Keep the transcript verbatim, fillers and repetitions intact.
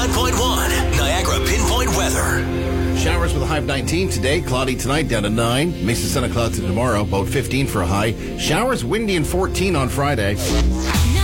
nine point one Niagara Pinpoint Weather. Showers with a high of nineteen today. Cloudy tonight, down to nine. Mix of sun and clouds tomorrow, about fifteen for a high. Showers windy and fourteen on Friday.